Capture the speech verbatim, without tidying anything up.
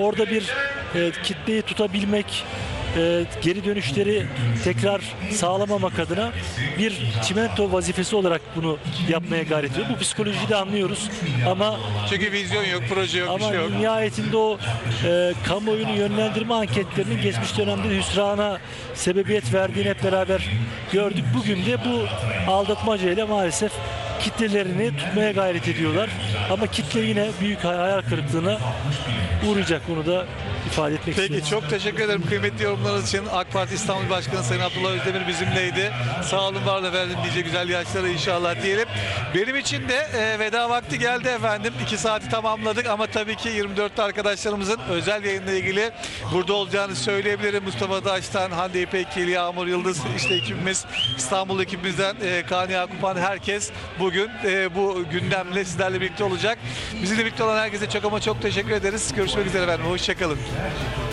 orada bir e, kitleyi tutabilmek, e, geri dönüşleri tekrar sağlamamak adına bir çimento vazifesi olarak bunu yapmaya gayret ediyor. Bu psikolojiyi de anlıyoruz ama Çünkü vizyon yok, proje yok, bir ama şey yok. nihayetinde o e, kamuoyunu yönlendirme anketlerinin geçmiş dönemde hüsrana sebebiyet verdiğini hep beraber gördük. Bugün de bu aldatmacayla maalesef kitlelerini tutmaya gayret ediyorlar. Ama kitle yine büyük hayal kırıklığına uğrayacak. Onu da ifade etmek istiyorum. Peki, çok teşekkür ederim kıymetli yorumlarınız için. AK Parti İstanbul Başkanı Sayın Abdullah Özdemir bizimleydi. Sağ olun, var olun efendim, nice güzel yaşlara inşallah diyelim. Benim için de e, veda vakti geldi efendim. iki saati tamamladık ama tabii ki yirmi dörtte arkadaşlarımızın özel yayınla ilgili burada olacağını söyleyebilirim. Mustafa Daş'tan, Hande İpekli, Yağmur Yıldız, işte ekibimiz, İstanbul ekibimizden e, Kaan Yakupan, herkes bugün e, bu gündemle sizlerle birlikte olacak. Bizimle birlikte olan herkese çok ama çok teşekkür ederiz. Görüşmek üzere efendim. Hoşçakalın.